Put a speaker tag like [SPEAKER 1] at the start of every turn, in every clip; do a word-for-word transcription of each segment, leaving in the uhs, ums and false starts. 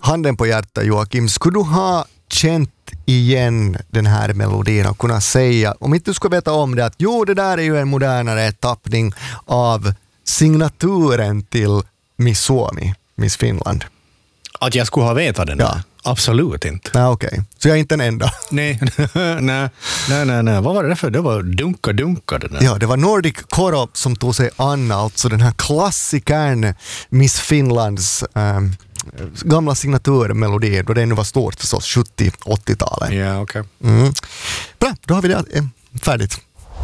[SPEAKER 1] handen på hjärtat, Joakim, skulle du ha känt igen den här melodin och kunna säga, om inte du skulle veta om det, att jo, det där är ju en modernare tappning av signaturen till Miss Suomi, Miss Finland?
[SPEAKER 2] Att jag skulle ha vetat den?
[SPEAKER 1] Ja.
[SPEAKER 2] Absolut inte.
[SPEAKER 1] Nej, okej. Okay. Så jag är inte en enda.
[SPEAKER 2] Nej, nej, nej, nej, nej. Vad var det för? Det var dunka, dunka det där.
[SPEAKER 1] Ja, det var Nordic Koro som tog sig an, alltså den här klassikern Miss Finlands ähm, gamla signaturmelodi, då det ännu var stort förstås, sjuttio-åttiotalet.
[SPEAKER 2] Ja, okej. Okay.
[SPEAKER 1] Mm. Bra, då har vi det eh, färdigt.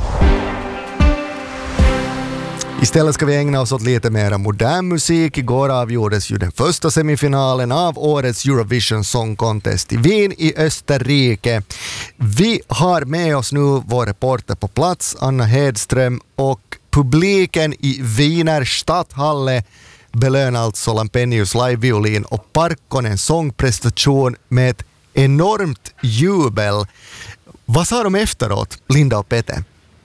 [SPEAKER 1] Istället ska vi ägna oss åt lite mer modern musik. Igår avgjordes ju den första semifinalen av årets Eurovision Song Contest i Wien i Österrike. Vi har med oss nu vår reporter på plats, Anna Hedström, och publiken i Wiener Stadthalle belönar alltså Lampenius live-violin och Parkkonens sångprestation med ett enormt jubel. Vad sa de efteråt, Linda och Pete?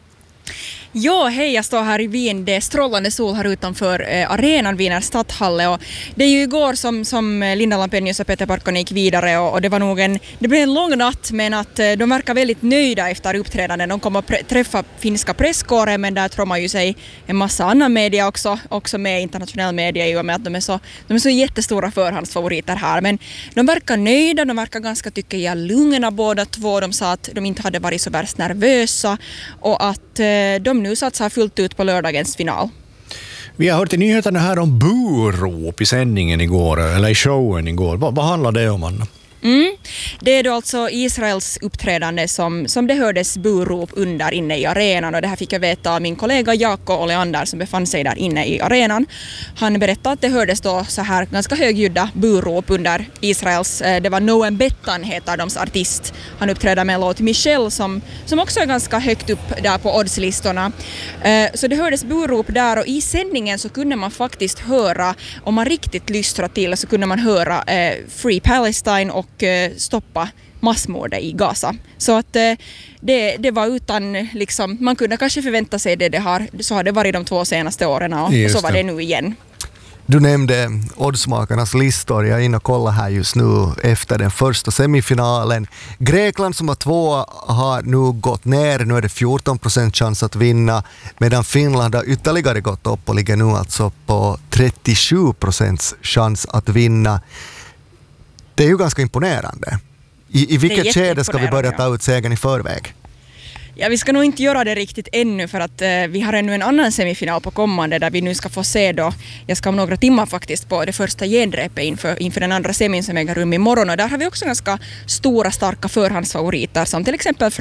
[SPEAKER 3] Ja, hej, jag står här i Wien. Det är strålande sol här utanför eh, arenan Wiener Stadthalle, och det är ju igår som, som Linda Lampenius och Peter Parkkonen gick vidare, och, och det var nog en, det blev en lång natt, men att eh, de verkar väldigt nöjda efter uppträdanden. De kommer att pre- träffa finska presskåren, men där tror man ju sig en massa annan media också, också med internationell media, i och med att de är så, de är så jättestora förhandsfavoriter här. Men de verkar nöjda, de verkar ganska, tycker jag, lugna båda två. De sa att de inte hade varit så värst nervösa, och att eh, de nu satsar fullt ut på lördagens final.
[SPEAKER 2] Vi har hört i nyheterna här om burop i sändningen igår, eller i showen igår. Vad, vad handlar det om, Anna?
[SPEAKER 3] Mm. Det är då alltså Israels uppträdande som, som det hördes burop under inne i arenan, och det här fick jag veta av min kollega Jaakko Oleander som befann sig där inne i arenan. Han berättade att det hördes då så här ganska högljudda burop under Israels, det var Noam Bettan heter deras artist. Han uppträdde med en låt Michelle som, som också är ganska högt upp där på oddslistorna. Så det hördes burop där, och i sändningen så kunde man faktiskt höra, om man riktigt lystrade till så kunde man höra Free Palestine och stoppa massmordet i Gaza. Så att det, det var utan, liksom, man kunde kanske förvänta sig det, det har, så har det varit de två senaste åren, och, och så var det nu igen.
[SPEAKER 1] Du nämnde oddsmakarnas listor. Jag är inne och kollar här just nu efter den första semifinalen. Grekland som var två har nu gått ner. Nu är det fjorton procent chans att vinna, medan Finland har ytterligare gått upp och ligger nu alltså på trettiosju procent chans att vinna. Det är ju ganska imponerande. I, i vilket skede ska vi börja ta ut segern i förväg?
[SPEAKER 3] Ja, vi ska nog inte göra det riktigt ännu, för att eh, vi har ännu en annan semifinal på kommande där vi nu ska få se då, jag ska om några timmar faktiskt på det första genrepet inför, inför den andra semin som äger rum imorgon, och där har vi också ganska stora starka förhandsfavoriter som till exempel